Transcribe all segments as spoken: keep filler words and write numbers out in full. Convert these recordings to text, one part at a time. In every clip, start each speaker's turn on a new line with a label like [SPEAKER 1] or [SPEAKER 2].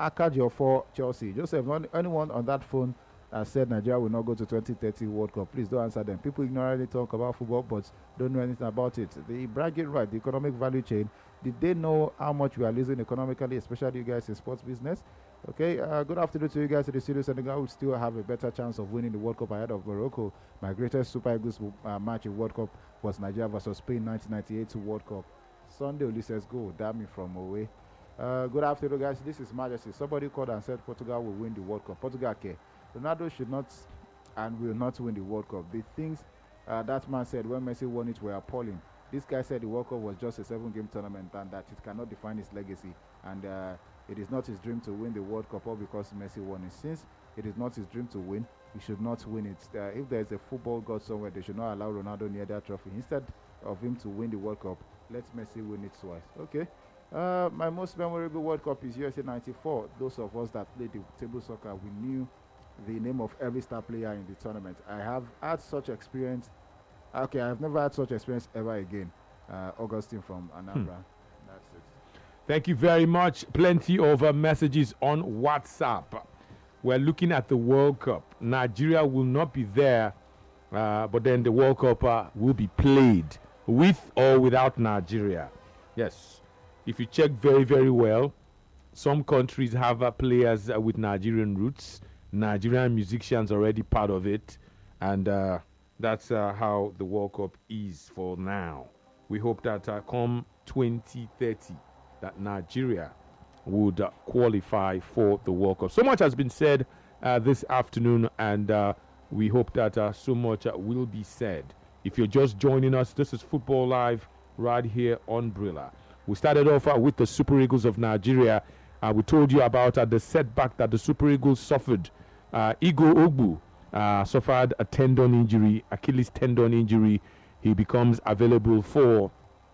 [SPEAKER 1] Akajo for Chelsea. Joseph, anyone on that phone uh, said Nigeria will not go to twenty thirty World Cup, please don't answer them. People ignorantly talk about football but don't know anything about it. The bragging right, the economic value chain, did they know how much we are losing economically, especially you guys in sports business? Okay, uh, good afternoon to you guys in the studio. Senegal will still have a better chance of winning the World Cup ahead of Morocco. My greatest Super Eagles uh, match in World Cup was Nigeria versus Spain nineteen ninety-eight World Cup. Sunday, Ulysses go, damn me from away. Uh, good afternoon, guys. This is Majesty. Somebody called and said Portugal will win the World Cup. Portugal, okay. Ronaldo should not and will not win the World Cup. The things uh, that man said when Messi won it were appalling. This guy said the World Cup was just a seven-game tournament and that it cannot define his legacy. And uh, it is not his dream to win the World Cup all because Messi won it. Since it is not his dream to win, he should not win it. Uh, if there is a football god somewhere, they should not allow Ronaldo near that trophy. Instead of him to win the World Cup, let Messi win it twice. Okay. Uh, my most memorable World Cup is U S A ninety-four. Those of us that played the table soccer, we knew the name of every star player in the tournament. I have had such experience. Okay, I have never had such experience ever again. Uh, Augustine from Anambra. Hmm. That's it.
[SPEAKER 2] Thank you very much. Plenty of uh, messages on WhatsApp. We're looking at the World Cup. Nigeria will not be there, uh, but then the World Cup uh, will be played with or without Nigeria. Yes. If you check very, very well, some countries have uh, players uh, with Nigerian roots. Nigerian musicians already part of it. And uh, that's uh, how the World Cup is for now. We hope that uh, come twenty thirty, that Nigeria would uh, qualify for the World Cup. So much has been said uh, this afternoon, and uh, we hope that uh, so much uh, will be said. If you're just joining us, this is Football Live right here on Brilla. We started off uh, with the Super Eagles of Nigeria. Uh, we told you about uh, the setback that the Super Eagles suffered. Uh, Igor Ogbu uh, suffered a tendon injury, Achilles tendon injury. He becomes available for,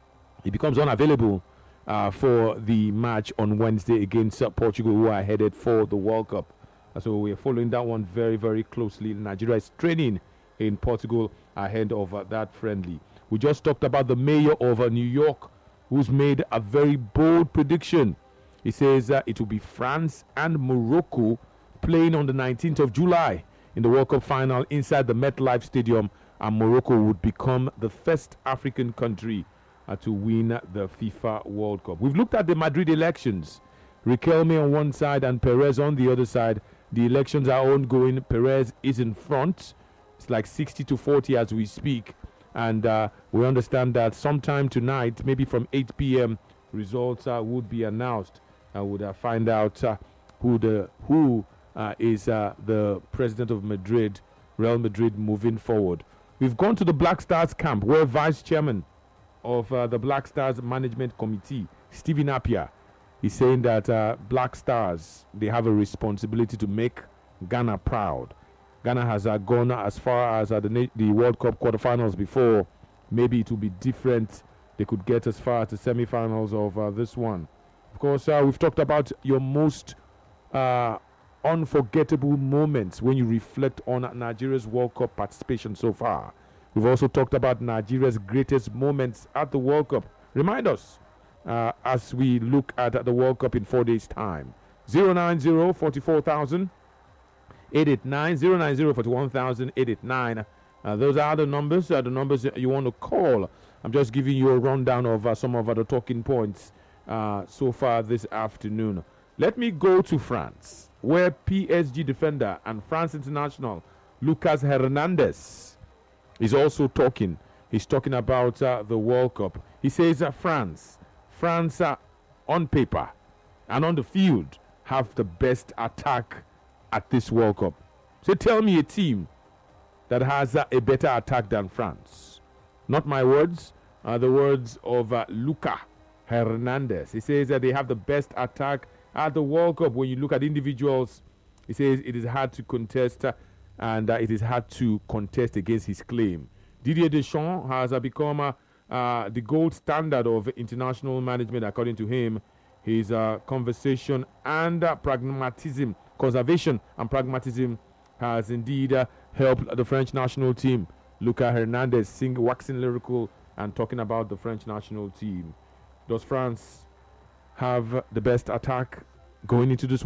[SPEAKER 2] he becomes unavailable uh, for the match on Wednesday against uh, Portugal, who are headed for the World Cup. Uh, so we are following that one very, very closely. Nigeria is training in Portugal ahead of uh, that friendly. We just talked about the mayor of uh, New York, who's made a very bold prediction. He says uh, it will be France and Morocco playing on the nineteenth of July in the World Cup final inside the MetLife Stadium, and Morocco would become the first African country uh, to win the FIFA World Cup. We've looked at the Madrid elections. Riquelme on one side and Perez on the other side. The elections are ongoing. Perez is in front. It's like sixty to forty as we speak. And uh, we understand that sometime tonight, maybe from eight p.m., results uh, would be announced. I would uh, find out uh, who the who uh, is uh, the president of Madrid, Real Madrid, moving forward. We've gone to the Black Stars camp, where vice chairman of uh, the Black Stars Management Committee, Stephen Appiah, is saying that uh, Black Stars, they have a responsibility to make Ghana proud. Ghana has uh, gone as far as uh, the, na- the World Cup quarterfinals before. Maybe it will be different. They could get as far as the semifinals of uh, this one. Of course, uh, we've talked about your most uh, unforgettable moments when you reflect on Nigeria's World Cup participation so far. We've also talked about Nigeria's greatest moments at the World Cup. Remind us uh, as we look at the World Cup in four days' time. zero nine zero, four four thousand. eight eight nine zero nine zero four one thousand eight eight nine. Uh, those are the numbers, uh, the numbers you want to call. I'm just giving you a rundown of uh, some of uh, the talking points uh, so far this afternoon. Let me go to France, where P S G defender and France international Lucas Hernandez is also talking. He's talking about uh, the World Cup. He says uh, France, France uh, on paper and on the field have the best attack at this World Cup. So tell me a team that has uh, a better attack than France. Not my words, uh, the words of uh, Luca Hernandez. He says that they have the best attack at the World Cup. When you look at individuals, he says it is hard to contest uh, and uh, it is hard to contest against his claim. Didier Deschamps has uh, become uh, uh, the gold standard of international management, according to him. His uh, conversation and uh, pragmatism Conservation and pragmatism has indeed uh, helped the French national team. Luca Hernandez sing waxing lyrical and talking about the French national team. Does France have the best attack going into this